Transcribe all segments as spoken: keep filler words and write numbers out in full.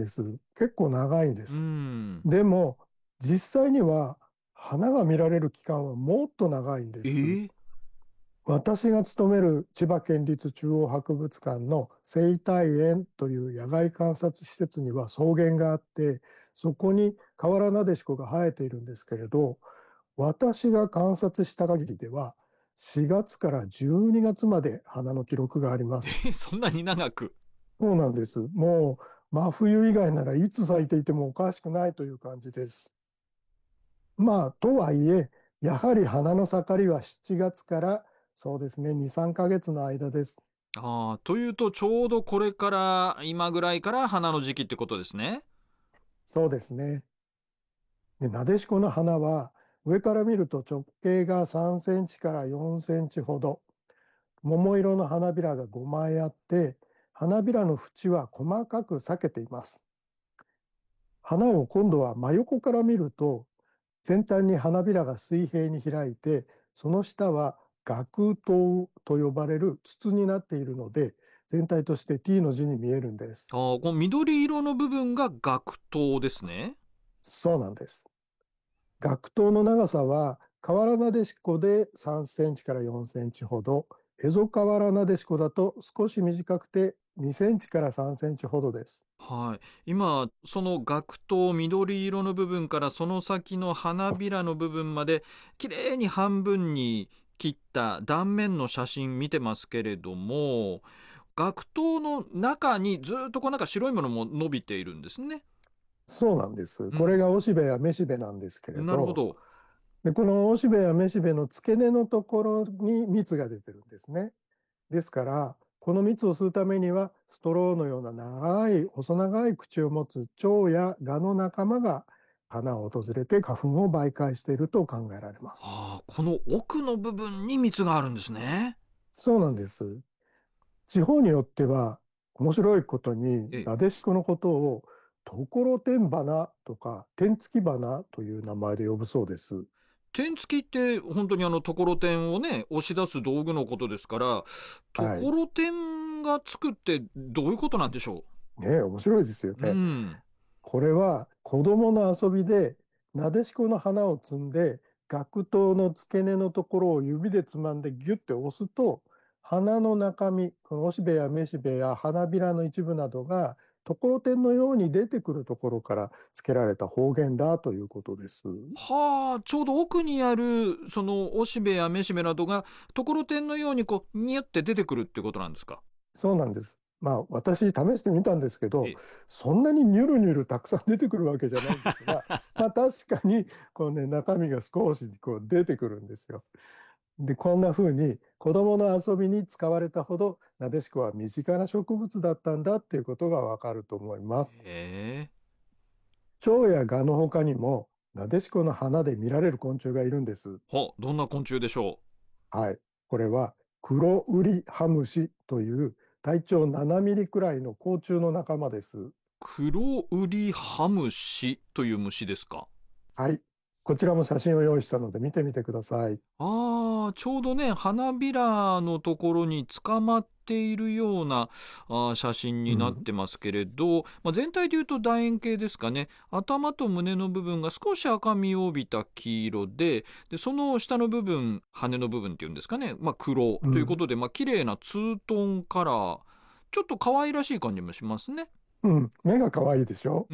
です。結構長いんでうす。 ん。 でも、実際には花が見られる期間はもっと長いんです。 ええ。 私が勤める千葉県立中央博物館の生態園という野外観察施設には草原があって、そこにカワラナデシコが生えているんですけれど、私が観察した限りでは、しがつからじゅうにがつまで花の記録があります。 え、そんなに長く。 そうなんです。もう真冬以外ならいつ咲いていてもおかしくないという感じです。まあ、とはいえ、やはり花の盛りはしちがつからそうですね、に、さんかげつの間です。 ああ、というと、ちょうどこれから、今ぐらいから花の時期ってことですね。 そうですね。で、なでしこの花は上から見ると直径がさんセンチからよんセンチほど、桃色の花びらがごまいあって、花びらの縁は細かく裂けています。花を今度は真横から見ると、先端に花びらが水平に開いて、その下は顎頭と呼ばれる筒になっているので、全体として T の字に見えるんです。 ああ、この緑色の部分が顎頭ですね。 そうなんです。顎頭の長さは、カワラナデシコでさんセンチからよんセンチほど、エゾカワラナデシコだと少し短くてにセンチからさんセンチほどです。 はい。今、その顎頭緑色の部分からその先の花びらの部分まで、綺麗に半分に切った断面の写真見てますけれども、顎頭の中にずっとこうなんか白いものも伸びているんですね。 そうなんです。 うん。 これがおしべやめしべなんですけれど、 なるほど。 で、このおしべやめしべの付け根のところに蜜が出てるんですね。ですから、この蜜を吸うためには、ストローのような長い、細長い口を持つ蝶や蛾の仲間が花を訪れて花粉を媒介していると考えられます。 ああ、この奥の部分に蜜があるんですね。 そうなんです。地方によっては、面白いことに、 ええ。 なでしこのことを、ところてん花とか、天付き花という名前で呼ぶそうです。 点付きって本当にあのところてんをね、押し出す道具のことですから、とはい。 ころてんがつくってどういうことなんでしょねえ、面白いですよう。うね。 ん。 これは子供の遊びで、なでしこの花を摘んで、顎頭の付け根のところを指でつまんでギュッて押すと、花の中身、このおしべやめしべや花びらの一部などが、ところてんのように出てくるところから付けられた方言だということです。 はあ、ちょうど奥にある、その、おしべやめしべなどが、ところてんのようにこう、にゅって出てくるってことなんですか。 そうなんです。まあ、私試してみたんですけど、 ええ。 そんなにニュルニュルたくさん出てくるわけじゃないんですが、まあ確かに、こうね、中身が少しこう出てくるんですよ。で、こんな風に子供の遊びに使われたほど、なでしこは身近な植物だったんだっていうことがわかると思います。 へえ。 蝶や蛾の他にも、なでしこの花で見られる昆虫がいるんです。 は、どんな昆虫でしょはい。これは、クロウリハムシという体長ななミリくらいの甲虫の仲間です。 う。クロウリハムシという虫ですか。 はい。こちらも写真を用意したので見てみてください。 ああ、ちょうどね、花びらのところに捕まっているようなあー写真になっうん。 てますけれど、まあ、全体で言うと楕円形ですかね。頭と胸の部分が少し赤みを帯びた黄色で、で、その下の部分、羽の部分っていうんですかね。まあ、黒うん。 ということで、まあ、綺麗なツートンカラー。ちょっと可愛らしい感じもしますね。 うん。目が可愛いでしょ？ うん。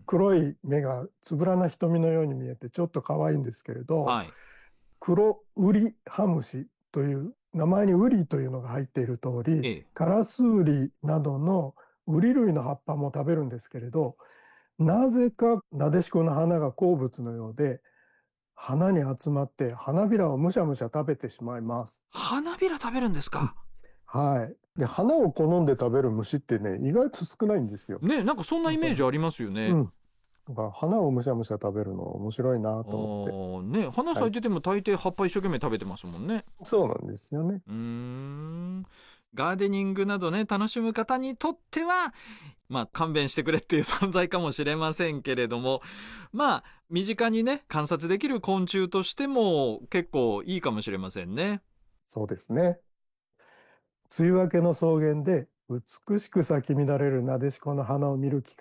黒い目がつぶらな瞳のように見えてちょっと可愛いんですけれど、 はい。 黒ウリハムシという名前にウリというのが入っている通り、 ええ。 カラスウリなどのウリ類の葉っぱも食べるんですけれど、なぜかナデシコの花が好物のようで、花に集まって花びらをむしゃむしゃ食べてしまいます。 花びら食べるんですうん。 か。 はい。で、花を好んで食べる虫ってね、意外と少ないんですよ。 ね、なんかそんなイだから、 メージありますよね。 うん。だから花をむしゃむしゃ食べるの面白いなあと思って。 あ、ね、花はい。 咲いてても大抵葉っぱ一生懸命食べてますもんね。 そうなんですよね。 うーん。ガーデニングなどね、楽しむ方にとっては、まあ勘弁してくれっていう存在かもしれませんけれども、まあ身近にね、観察できる昆虫としても結構いいかもしれませんね。 そうですね。梅雨明けの草原で美しく咲き乱れるなでしこの花を見る機会